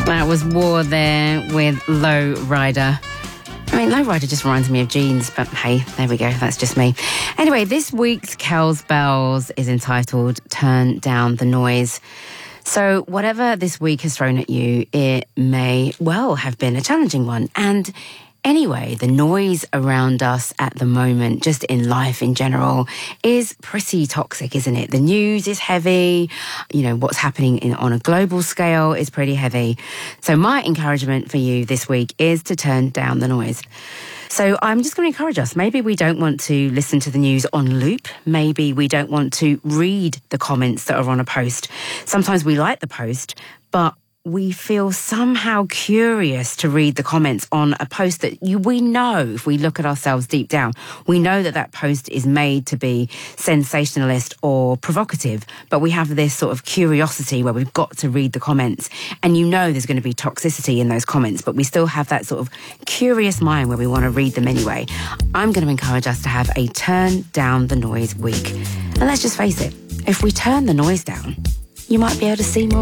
That was War there with Low Rider. I mean, Low Rider just reminds me of jeans, but hey, there we go. That's just me. Anyway, this week's Kel's Bells is entitled Turn Down the Noise. So whatever this week has thrown at you, it may well have been a challenging one. And anyway, the noise around us at the moment, just in life in general, is pretty toxic, isn't it? The news is heavy. You know, what's happening on a global scale is pretty heavy. So my encouragement for you this week is to turn down the noise. So I'm just going to encourage us. Maybe we don't want to listen to the news on loop. Maybe we don't want to read the comments that are on a post. Sometimes we like the post, but we feel somehow curious to read the comments on a post that we know, if we look at ourselves deep down, we know that that post is made to be sensationalist or provocative, but we have this sort of curiosity where we've got to read the comments, and you know there's going to be toxicity in those comments, but we still have that sort of curious mind where we want to read them anyway. I'm going to encourage us to have a turn down the noise week. And let's just face it, if we turn the noise down, you might be able to see more